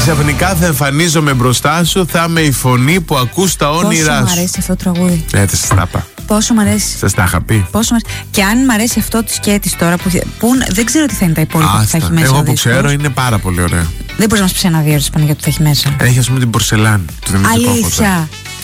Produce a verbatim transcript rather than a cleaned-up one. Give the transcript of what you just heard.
Ξαφνικά θα εμφανίζομαι μπροστά σου, θα είμαι η φωνή που ακούς τα όνειρά σου. Πόσο μ' αρέσει αυτό το τραγούδι. Έτσι σας τα είπα. Πόσο μ' αρέσει. Σας τα είχα πει. Πόσο μ' αρέσει. Και αν μ' αρέσει αυτό τη σκέτη τώρα, που, που δεν ξέρω τι θα είναι τα υπόλοιπα. Άστα. Που θα έχει μέσα. Εγώ που ξέρω είναι πάρα πολύ ωραία. Δεν μπορεί να μα πει ένα δύο ώρε πάνω γιατί θα έχει μέσα. Έχει, ας πούμε, την πορσελάνη του Δημήτρη Κόκοτα. Αλήθεια.